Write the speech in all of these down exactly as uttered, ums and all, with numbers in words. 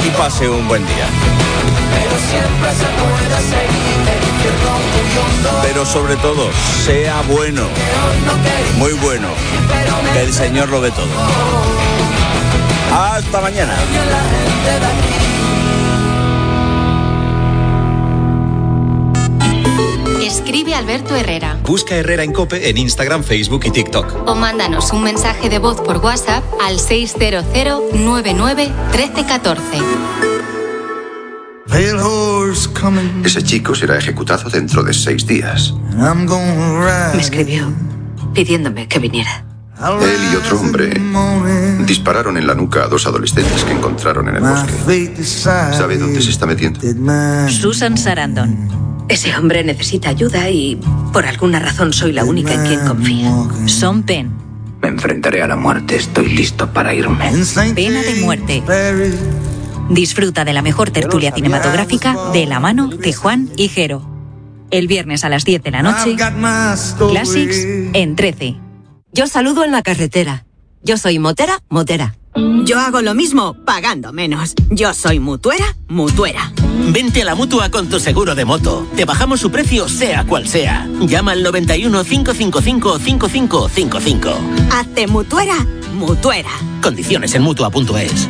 y pase un buen día. Pero sobre todo, sea bueno, muy bueno, que el Señor lo ve todo. Hasta mañana. Escribe Alberto Herrera. Busca Herrera en COPE en Instagram, Facebook y TikTok. O mándanos un mensaje de voz por WhatsApp al seis cero cero nueve nueve uno tres uno cuatro. Ese chico será ejecutado dentro de seis días. Me escribió pidiéndome que viniera. Él y otro hombre dispararon en la nuca a dos adolescentes que encontraron en el bosque. ¿Sabe dónde se está metiendo? Susan Sarandon. Ese hombre necesita ayuda y por alguna razón soy la única en quien confía. Sean Penn. Me enfrentaré a la muerte. Estoy listo para irme. Pena de muerte. Disfruta de la mejor tertulia cinematográfica de la mano de Juan y Jero. El viernes a las diez de la noche, Classics en trece. Yo saludo en la carretera. Yo soy motera, motera. Yo hago lo mismo, pagando menos. Yo soy mutuera, mutuera. Vente a la Mutua con tu seguro de moto. Te bajamos su precio sea cual sea. Llama al noventa y uno, cinco cinco cinco, cinco cinco cinco cinco. Hazte mutuera, mutuera. Condiciones en mutua punto es.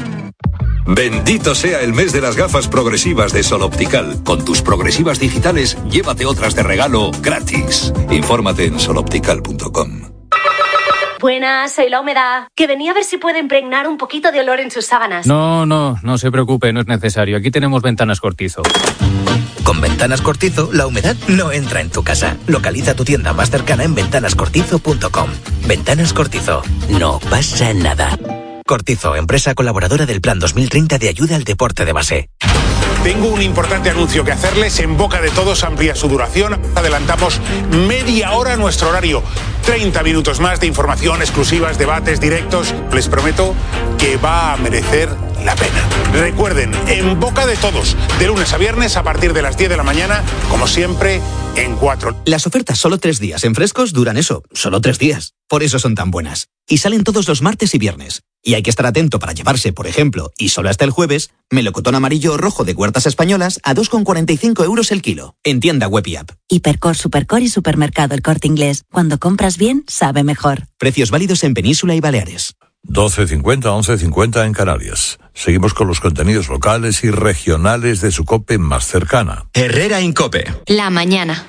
Bendito sea el mes de las gafas progresivas de Sol Optical. Con tus progresivas digitales, llévate otras de regalo gratis. Infórmate en sol optical punto com. Buenas, soy la humedad. Que venía a ver si puede impregnar un poquito de olor en sus sábanas. No, no, no se preocupe, no es necesario. Aquí tenemos Ventanas Cortizo. Con Ventanas Cortizo, la humedad no entra en tu casa. Localiza tu tienda más cercana en ventanas cortizo punto com. Ventanas Cortizo. No pasa nada. Cortizo, empresa colaboradora del Plan dos mil treinta de ayuda al deporte de base. Tengo un importante anuncio que hacerles. En boca de todos amplía su duración. Adelantamos media hora nuestro horario. treinta minutos más de información, exclusivas, debates, directos. Les prometo que va a merecer la pena. Recuerden, en boca de todos, de lunes a viernes a partir de las diez de la mañana, como siempre, en cuatro. Las ofertas solo tres días en Frescos duran eso, solo tres días. Por eso son tan buenas. Y salen todos los martes y viernes. Y hay que estar atento para llevarse, por ejemplo, y solo hasta el jueves, melocotón amarillo o rojo de Huertas Españolas a dos con cuarenta y cinco euros el kilo. En tienda web y app. Hipercor, Supercor y Supermercado El Corte Inglés. Cuando compras bien, sabe mejor. Precios válidos en Península y Baleares. doce cincuenta, once cincuenta en Canarias. Seguimos con los contenidos locales y regionales de su COPE más cercana. Herrera en COPE. La mañana.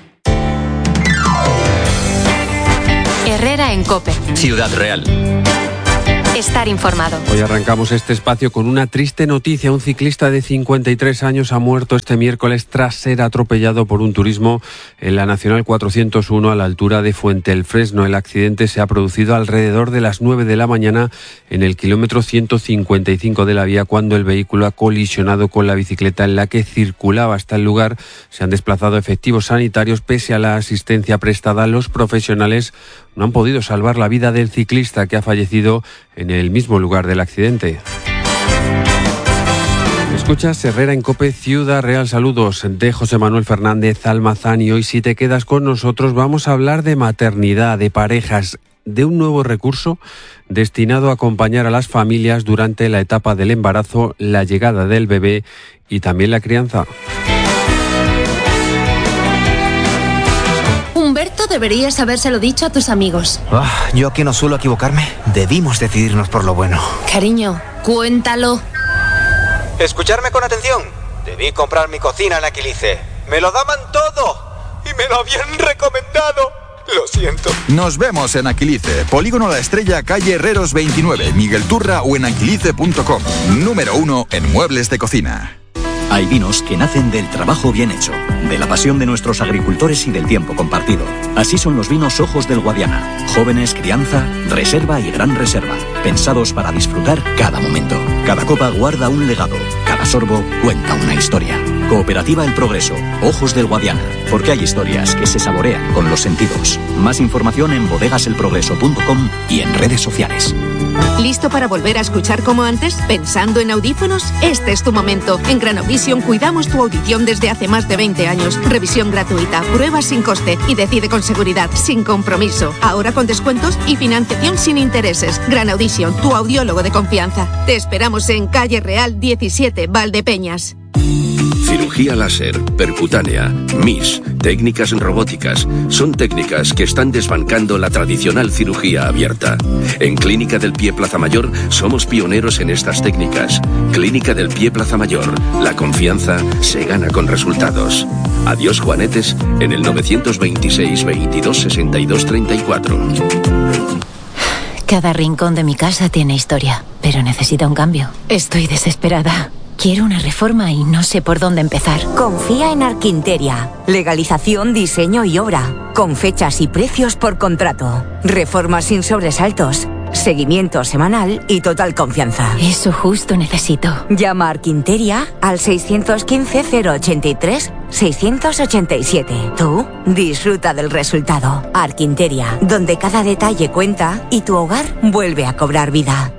Herrera en COPE. Ciudad Real. Estar informado. Hoy arrancamos este espacio con una triste noticia. Un ciclista de cincuenta y tres años ha muerto este miércoles tras ser atropellado por un turismo en la Nacional cuatrocientos uno a la altura de Fuente el Fresno. El accidente se ha producido alrededor de las nueve de la mañana en el kilómetro ciento cincuenta y cinco de la vía, cuando el vehículo ha colisionado con la bicicleta en la que circulaba. Hasta el lugar se han desplazado efectivos sanitarios. Pese a la asistencia prestada, los profesionales no han podido salvar la vida del ciclista, que ha fallecido en el mismo lugar del accidente. Escuchas Herrera en COPE, Ciudad Real. Saludos de José Manuel Fernández Almazán. Y hoy, si te quedas con nosotros, vamos a hablar de maternidad, de parejas, de un nuevo recurso destinado a acompañar a las familias durante la etapa del embarazo, la llegada del bebé y también la crianza. Humberto, deberías habérselo dicho a tus amigos. Oh, yo que no suelo equivocarme, debimos decidirnos por lo bueno. Cariño, cuéntalo. Escucharme con atención. Debí comprar mi cocina en Aquilice. Me lo daban todo y me lo habían recomendado. Lo siento. Nos vemos en Aquilice, Polígono La Estrella, calle Herreros veintinueve, Miguel Turra o en aquilice punto com. Número uno en muebles de cocina. Hay vinos que nacen del trabajo bien hecho, de la pasión de nuestros agricultores y del tiempo compartido. Así son los vinos Ojos del Guadiana. Jóvenes, crianza, reserva y gran reserva. Pensados para disfrutar cada momento. Cada copa guarda un legado. Cada sorbo cuenta una historia. Cooperativa El Progreso, Ojos del Guadiana, porque hay historias que se saborean con los sentidos. Más información en bodegas el progreso punto com y en redes sociales. ¿Listo para volver a escuchar como antes? ¿Pensando en audífonos? Este es tu momento. En Granovision cuidamos tu audición desde hace más de veinte años. Revisión gratuita, pruebas sin coste y decide con seguridad, sin compromiso. Ahora con descuentos y financiación sin intereses. Granovision, tu audiólogo de confianza. Te esperamos en Calle Real diecisiete, Valdepeñas. Cirugía láser, percutánea, M I S, técnicas robóticas, son técnicas que están desbancando la tradicional cirugía abierta. En Clínica del Pie Plaza Mayor somos pioneros en estas técnicas. Clínica del Pie Plaza Mayor, la confianza se gana con resultados. Adiós juanetes en el novecientos veintiséis veintidós sesenta y dos treinta y cuatro. Cada rincón de mi casa tiene historia, pero necesita un cambio. Estoy desesperada. Quiero una reforma y no sé por dónde empezar. Confía en Arquinteria. Legalización, diseño y obra. Con fechas y precios por contrato. Reformas sin sobresaltos. Seguimiento semanal y total confianza. Eso justo necesito. Llama a Arquinteria al seiscientos quince cero ochenta y tres seiscientos ochenta y siete. Tú disfruta del resultado. Arquinteria, donde cada detalle cuenta y tu hogar vuelve a cobrar vida.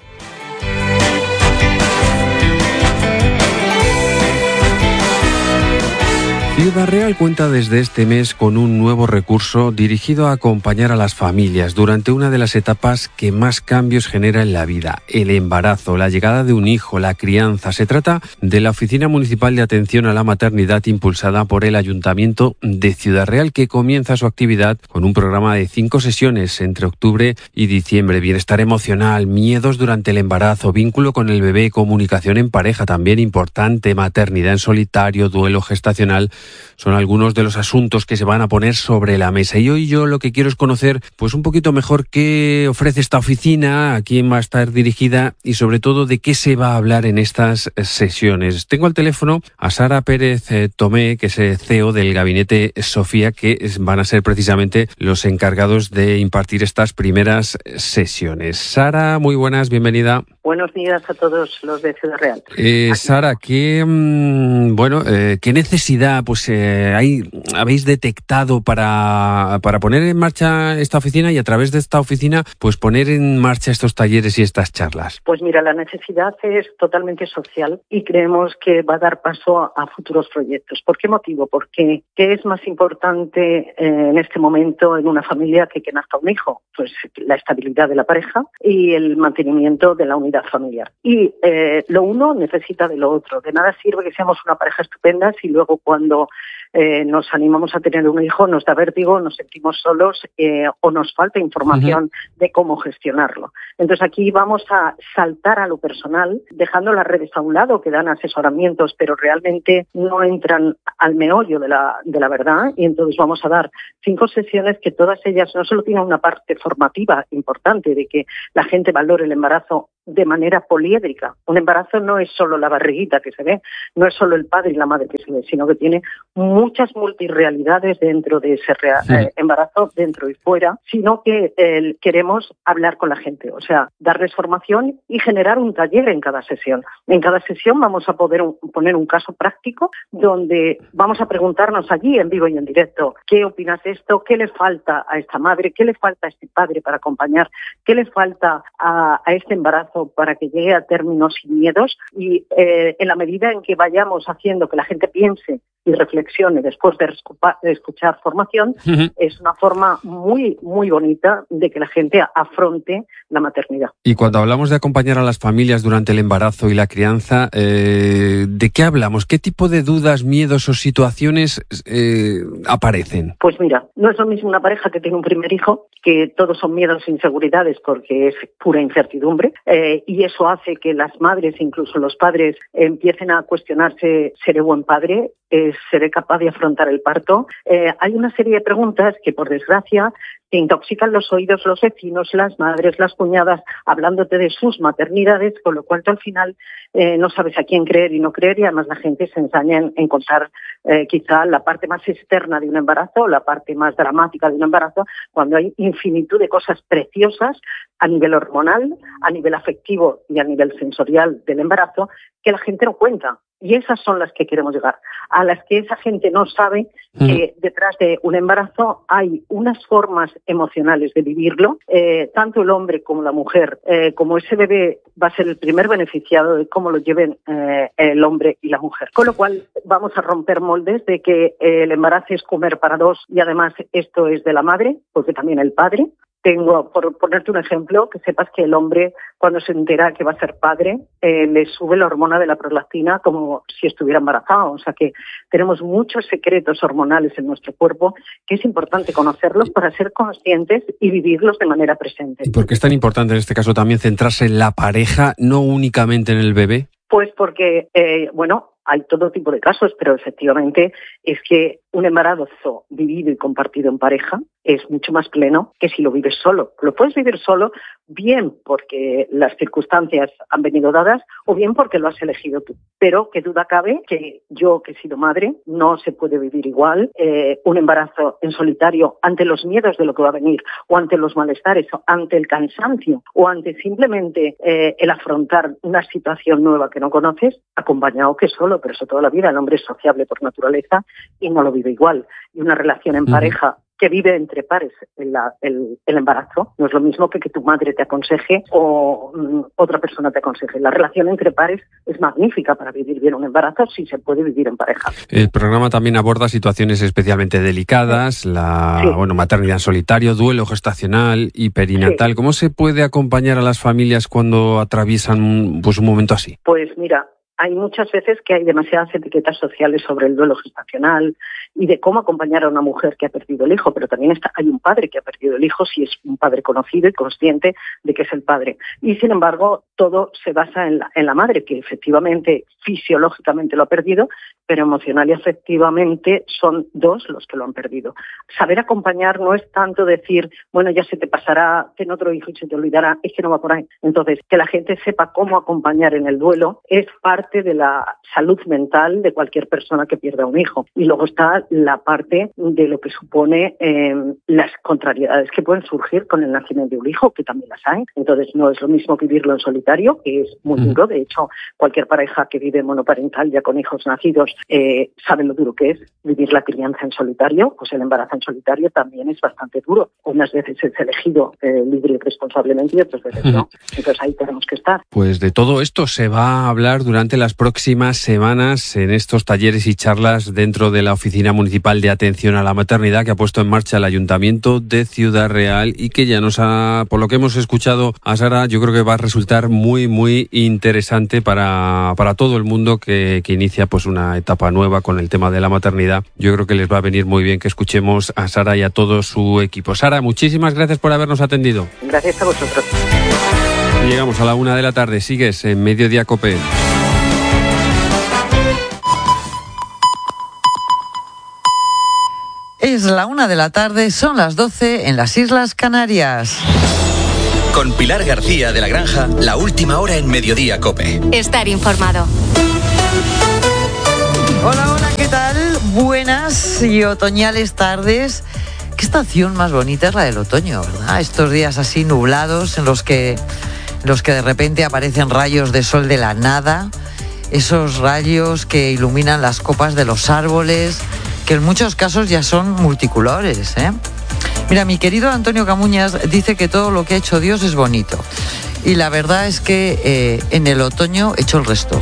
Ciudad Real cuenta desde este mes con un nuevo recurso dirigido a acompañar a las familias durante una de las etapas que más cambios genera en la vida, el embarazo, la llegada de un hijo, la crianza. Se trata de la Oficina Municipal de Atención a la Maternidad impulsada por el Ayuntamiento de Ciudad Real, que comienza su actividad con un programa de cinco sesiones entre octubre y diciembre. Bienestar emocional, miedos durante el embarazo, vínculo con el bebé, comunicación en pareja también importante, maternidad en solitario, duelo gestacional. Son algunos de los asuntos que se van a poner sobre la mesa. Y hoy yo lo que quiero es conocer pues un poquito mejor qué ofrece esta oficina, a quién va a estar dirigida y sobre todo de qué se va a hablar en estas sesiones. Tengo al teléfono a Sara Pérez eh, Tomé, que es el C E O del Gabinete Sofía, que es, van a ser precisamente los encargados de impartir estas primeras sesiones. Sara, muy buenas, bienvenida. Buenos días a todos los de Ciudad Real. Eh, Sara, ¿qué, mmm, bueno, eh, ¿qué necesidad pues eh, hay, habéis detectado para, para poner en marcha esta oficina y a través de esta oficina pues poner en marcha estos talleres y estas charlas? Pues mira, la necesidad es totalmente social y creemos que va a dar paso a, a futuros proyectos. ¿Por qué motivo? Porque ¿qué es más importante eh, en este momento en una familia que que nazca un hijo? Pues la estabilidad de la pareja y el mantenimiento de la unidad familiar. Y eh, lo uno necesita de lo otro. De nada sirve que seamos una pareja estupenda si luego cuando eh, nos animamos a tener un hijo nos da vértigo, nos sentimos solos eh, o nos falta información uh-huh. de cómo gestionarlo. Entonces aquí vamos a saltar a lo personal, dejando las redes a un lado que dan asesoramientos, pero realmente no entran al meollo de la, de la verdad. Y entonces vamos a dar cinco sesiones que todas ellas no solo tienen una parte formativa importante de que la gente valore el embarazo de manera poliédrica. Un embarazo no es solo la barriguita que se ve, no es solo el padre y la madre que se ve, sino que tiene muchas multirrealidades dentro de ese rea- sí. eh, embarazo, dentro y fuera, sino que eh, queremos hablar con la gente, o sea, darles formación y generar un taller en cada sesión. En cada sesión vamos a poder un, poner un caso práctico donde vamos a preguntarnos allí en vivo y en directo, ¿qué opinas de esto? ¿Qué le falta a esta madre? ¿Qué le falta a este padre para acompañar? ¿Qué le falta a, a este embarazo para que llegue a términos sin miedos? Y eh, en la medida en que vayamos haciendo que la gente piense y reflexione después de, rescupa, de escuchar formación, uh-huh. es una forma muy, muy bonita de que la gente afronte la maternidad. Y cuando hablamos de acompañar a las familias durante el embarazo y la crianza, eh, ¿de qué hablamos? ¿Qué tipo de dudas, miedos o situaciones eh, aparecen? Pues mira, no es lo mismo una pareja que tiene un primer hijo, que todos son miedos e inseguridades porque es pura incertidumbre, eh, y eso hace que las madres, incluso los padres, empiecen a cuestionarse, ¿seré buen padre? Eh, ¿Seré capaz de afrontar el parto? Eh, hay una serie de preguntas que, por desgracia, te intoxican los oídos los vecinos, las madres, las cuñadas, hablándote de sus maternidades, con lo cual tú al final eh, no sabes a quién creer y no creer, y además la gente se ensaña en, en contar eh, quizá la parte más externa de un embarazo, la parte más dramática de un embarazo, cuando hay infinitud de cosas preciosas a nivel hormonal, a nivel afectivo y a nivel sensorial del embarazo, que la gente no cuenta. Y esas son las que queremos llegar, a las que esa gente no sabe que mm. detrás de un embarazo hay unas formas emocionales de vivirlo, eh, tanto el hombre como la mujer, eh, como ese bebé va a ser el primer beneficiado de cómo lo lleven eh, el hombre y la mujer. Con lo cual vamos a romper moldes de que eh, el embarazo es comer para dos y además esto es de la madre, porque también el padre. Tengo, por ponerte un ejemplo, que sepas que el hombre, cuando se entera que va a ser padre, eh, le sube la hormona de la prolactina como si estuviera embarazado. O sea que tenemos muchos secretos hormonales en nuestro cuerpo que es importante conocerlos para ser conscientes y vivirlos de manera presente. ¿Y por qué es tan importante en este caso también centrarse en la pareja, no únicamente en el bebé? Pues porque, eh, bueno, hay todo tipo de casos, pero efectivamente es que un embarazo vivido y compartido en pareja es mucho más pleno que si lo vives solo. Lo puedes vivir solo, bien porque las circunstancias han venido dadas o bien porque lo has elegido tú. Pero qué duda cabe que yo, que he sido madre, no se puede vivir igual eh, un embarazo en solitario ante los miedos de lo que va a venir, o ante los malestares, o ante el cansancio, o ante simplemente eh, el afrontar una situación nueva que no conoces, acompañado que solo. Pero eso toda la vida, el hombre es sociable por naturaleza y no lo vive igual. Y una relación en uh-huh. pareja que vive entre pares el, el, el embarazo no es lo mismo que que tu madre te aconseje o mm, otra persona te aconseje. La relación entre pares es magnífica para vivir bien un embarazo si se puede vivir en pareja. El programa también aborda situaciones especialmente delicadas, la sí. bueno, maternidad en solitario, duelo gestacional y perinatal. Sí. ¿Cómo se puede acompañar a las familias cuando atraviesan pues, un momento así? Pues mira, hay muchas veces que hay demasiadas etiquetas sociales sobre el duelo gestacional y de cómo acompañar a una mujer que ha perdido el hijo, pero también está, hay un padre que ha perdido el hijo si es un padre conocido y consciente de que es el padre. Y sin embargo, todo se basa en la, en la madre, que efectivamente, fisiológicamente lo ha perdido, pero emocional y afectivamente son dos los que lo han perdido. Saber acompañar no es tanto decir, bueno, ya se te pasará, ten otro hijo y se te olvidará, es que no va por ahí. Entonces, que la gente sepa cómo acompañar en el duelo es parte de la salud mental de cualquier persona que pierda un hijo. Y luego está la parte de lo que supone eh, las contrariedades que pueden surgir con el nacimiento de un hijo, que también las hay. Entonces, no es lo mismo vivirlo en solitario, que es muy duro. De hecho, cualquier pareja que vive monoparental ya con hijos nacidos eh, sabe lo duro que es vivir la crianza en solitario. Pues el embarazo en solitario también es bastante duro. Unas veces es elegido eh, libre y responsablemente y otras veces no. Entonces ahí tenemos que estar. Pues de todo esto se va a hablar durante las próximas semanas en estos talleres y charlas dentro de la Oficina Municipal de Atención a la Maternidad que ha puesto en marcha el Ayuntamiento de Ciudad Real y que ya nos ha, por lo que hemos escuchado a Sara, yo creo que va a resultar muy, muy interesante para, para todo el mundo que, que inicia pues una etapa nueva con el tema de la maternidad. Yo creo que les va a venir muy bien que escuchemos a Sara y a todo su equipo. Sara, muchísimas gracias por habernos atendido. Gracias a vosotros. Llegamos a la una de la tarde. Sigues en Mediodía COPE. Es la una de la tarde, son las doce en las Islas Canarias. Con Pilar García de la Granja, la última hora en Mediodía COPE. Estar informado. Hola, hola, ¿qué tal? Buenas y otoñales tardes. Qué estación más bonita es la del otoño, ¿verdad? Estos días así nublados en los que, en los que de repente aparecen rayos de sol de la nada, esos rayos que iluminan las copas de los árboles, que en muchos casos ya son multicolores, ¿eh? Mira, mi querido Antonio Camuñas dice que todo lo que ha hecho Dios es bonito. Y la verdad es que eh, en el otoño echo el resto.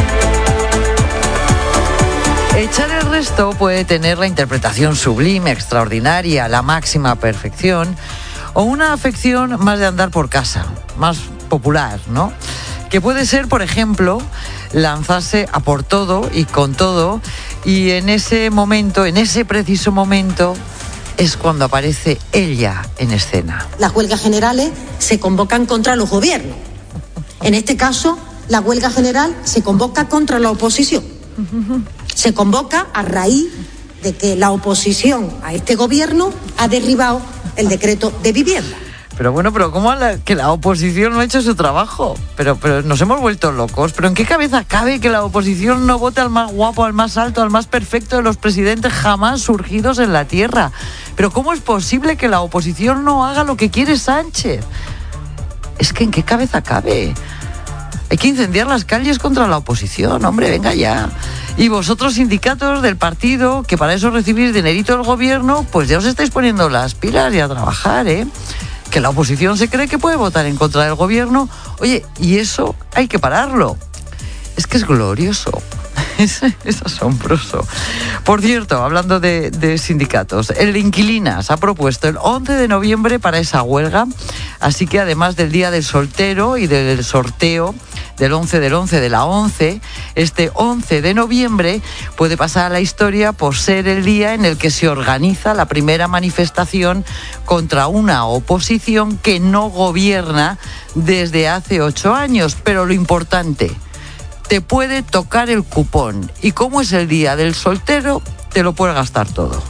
Echar el resto puede tener la interpretación sublime, extraordinaria, la máxima perfección, o una afección más de andar por casa, más popular, ¿no? Que puede ser, por ejemplo, lanzarse a por todo y con todo, y en ese momento, en ese preciso momento, es cuando aparece ella en escena. Las huelgas generales se convocan contra los gobiernos. En este caso, la huelga general se convoca contra la oposición. Se convoca a raíz de que la oposición a este gobierno ha derribado el decreto de vivienda. Pero bueno, pero ¿cómo la, que la oposición no ha hecho su trabajo? Pero, pero nos hemos vuelto locos. ¿Pero en qué cabeza cabe que la oposición no vote al más guapo, al más alto, al más perfecto de los presidentes jamás surgidos en la tierra? ¿Pero cómo es posible que la oposición no haga lo que quiere Sánchez? Es que ¿en qué cabeza cabe? Hay que incendiar las calles contra la oposición, hombre, venga ya. Y vosotros, sindicatos del partido, que para eso recibís dinerito del gobierno, pues ya os estáis poniendo las pilas y a trabajar, ¿eh? Que la oposición se cree que puede votar en contra del gobierno. Oye, y eso hay que pararlo. Es que es glorioso. Es, es asombroso. Por cierto, hablando de, de sindicatos, el Inquilinas ha propuesto el once de noviembre para esa huelga, así que además del Día del Soltero y del sorteo del once del once de la ONCE, este once de noviembre puede pasar a la historia por ser el día en el que se organiza la primera manifestación contra una oposición que no gobierna desde hace ocho años. Pero lo importante, te puede tocar el cupón y como es el día del soltero, te lo puedes gastar todo.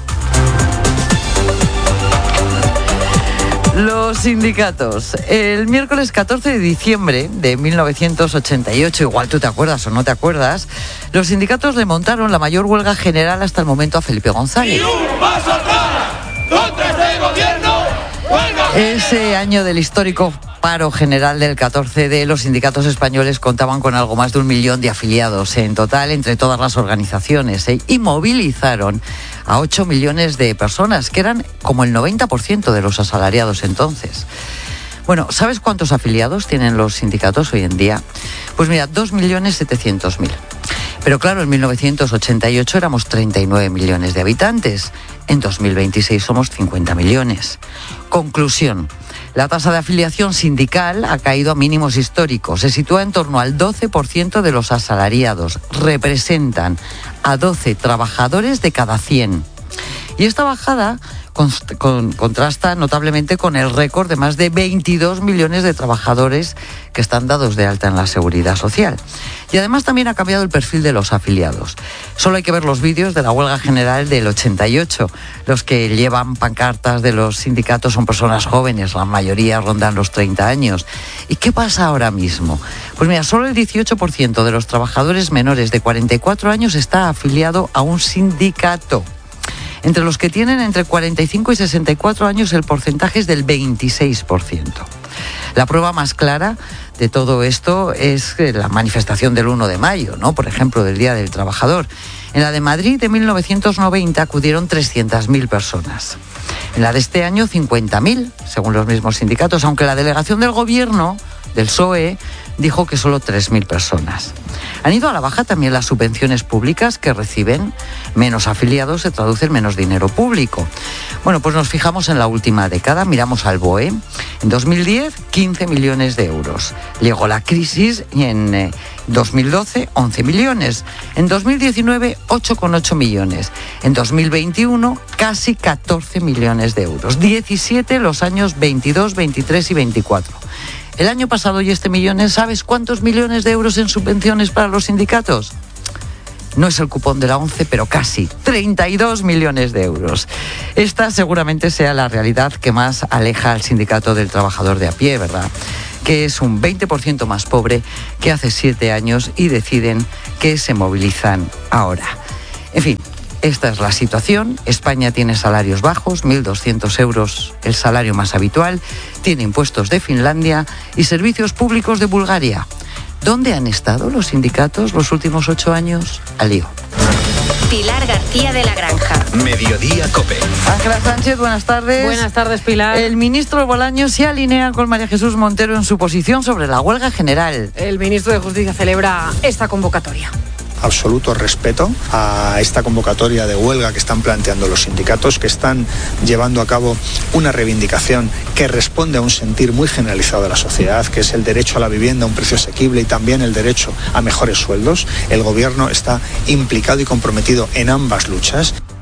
Los sindicatos. El miércoles catorce de diciembre de mil novecientos ochenta y ocho, igual tú te acuerdas o no te acuerdas, los sindicatos le montaron la mayor huelga general hasta el momento a Felipe González. ¡Y un paso atrás contra este gobierno! Ese año del histórico paro general del catorce de los sindicatos españoles contaban con algo más de un millón de afiliados en total entre todas las organizaciones, ¿eh? Y movilizaron a ocho millones de personas, que eran como el noventa por ciento de los asalariados entonces. Bueno, ¿sabes cuántos afiliados tienen los sindicatos hoy en día? Pues mira, dos millones setecientos mil. Pero claro, en mil novecientos ochenta y ocho éramos treinta y nueve millones de habitantes. En dos mil veintiséis somos cincuenta millones. Conclusión. La tasa de afiliación sindical ha caído a mínimos históricos. Se sitúa en torno al doce por ciento de los asalariados. Representan a doce trabajadores de cada cien. Y esta bajada con, con, contrasta notablemente con el récord de más de veintidós millones de trabajadores que están dados de alta en la Seguridad Social. Y además también ha cambiado el perfil de los afiliados. Solo hay que ver los vídeos de la huelga general del ochenta y ocho. Los que llevan pancartas de los sindicatos son personas jóvenes, la mayoría rondan los treinta años. ¿Y qué pasa ahora mismo? Pues mira, solo el dieciocho por ciento de los trabajadores menores de cuarenta y cuatro años está afiliado a un sindicato. Entre los que tienen entre cuarenta y cinco y sesenta y cuatro años el porcentaje es del veintiséis por ciento. La prueba más clara de todo esto es la manifestación del uno de mayo, ¿no? Por ejemplo, del Día del Trabajador. En la de Madrid de mil novecientos noventa acudieron trescientas mil personas. En la de este año cincuenta mil, según los mismos sindicatos, aunque la delegación del gobierno, del P S O E, dijo que solo tres mil personas. Han ido a la baja también las subvenciones públicas que reciben menos afiliados, se traduce en menos dinero público. Bueno, pues nos fijamos en la última década, miramos al B O E. En dos mil diez, quince millones de euros. Llegó la crisis y en eh, dos mil doce, once millones. En dos mil diecinueve, ocho coma ocho millones. En dos mil veintiuno, casi catorce millones de euros. diecisiete los años veintidós, veintitrés y veinticuatro. El año pasado y este millón, ¿sabes cuántos millones de euros en subvenciones para los sindicatos? No es el cupón de la ONCE, pero casi treinta y dos millones de euros. Esta seguramente sea la realidad que más aleja al sindicato del trabajador de a pie, ¿verdad? Que es un veinte por ciento más pobre que hace siete años y deciden que se movilizan ahora. En fin, esta es la situación. España tiene salarios bajos, mil doscientos euros el salario más habitual, tiene impuestos de Finlandia y servicios públicos de Bulgaria. ¿Dónde han estado los sindicatos los últimos ocho años? Al lío. Pilar García de la Granja. Mediodía COPE. Ángela Sánchez, buenas tardes. Buenas tardes, Pilar. El ministro Bolaños se alinea con María Jesús Montero en su posición sobre la huelga general. El ministro de Justicia celebra esta convocatoria. Absoluto respeto a esta convocatoria de huelga que están planteando los sindicatos, que están llevando a cabo una reivindicación que responde a un sentir muy generalizado de la sociedad, que es el derecho a la vivienda a un precio asequible y también el derecho a mejores sueldos. El gobierno está implicado y comprometido en ambas luchas.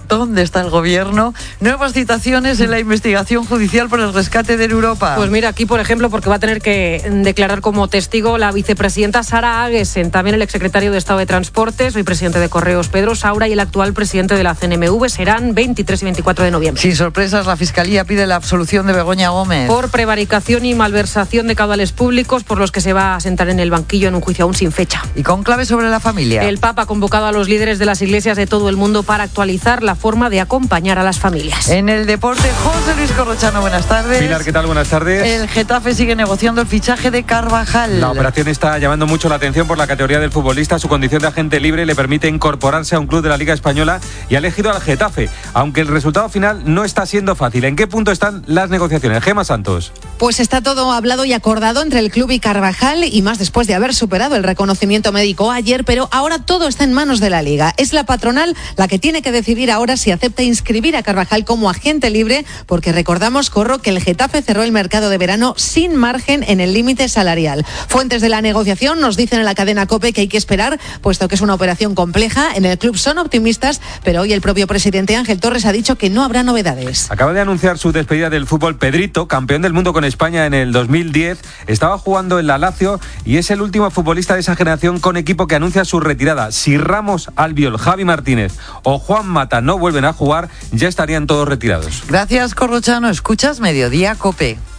¿Dónde está el gobierno? Nuevas citaciones en la investigación judicial por el rescate de Europa. Pues mira, aquí por ejemplo, porque va a tener que declarar como testigo la vicepresidenta Sara Agesen, también el exsecretario de Estado de Transportes, hoy presidente de Correos Pedro Saura y el actual presidente de la C N M V. Serán veintitrés y veinticuatro de noviembre. Sin sorpresas, la Fiscalía pide la absolución de Begoña Gómez. Por prevaricación y malversación de caudales públicos por los que se va a sentar en el banquillo en un juicio aún sin fecha. Y con clave sobre la familia. El Papa ha convocado a los líderes de las iglesias de todo el mundo para actualizar la forma de acompañar a las familias. En el deporte, José Luis Corrochano, buenas tardes. Pilar, ¿qué tal? Buenas tardes. El Getafe sigue negociando el fichaje de Carvajal. La operación está llamando mucho la atención por la categoría del futbolista. Su condición de agente libre le permite incorporarse a un club de la Liga Española y ha elegido al Getafe, aunque el resultado final no está siendo fácil. ¿En qué punto están las negociaciones? Gemma Santos. Pues está todo hablado y acordado entre el club y Carvajal, y más después de haber superado el reconocimiento médico ayer, pero ahora todo está en manos de la Liga. Es la patronal la que tiene que decidir ahora si acepta inscribir a Carvajal como agente libre, porque recordamos, Corro, que el Getafe cerró el mercado de verano sin margen en el límite salarial. Fuentes de la negociación nos dicen en la cadena COPE que hay que esperar, puesto que es una operación compleja. En el club son optimistas, pero hoy el propio presidente Ángel Torres ha dicho que no habrá novedades. Acaba de anunciar su despedida del fútbol Pedrito, campeón del mundo con España en el dos mil diez. Estaba jugando en la Lazio y es el último futbolista de esa generación con equipo que anuncia su retirada. Si Ramos, Albiol, Javi Martínez o Juan Mata no vuelven a jugar, ya estarían todos retirados. Gracias, Corrochano. Escuchas Mediodía COPE.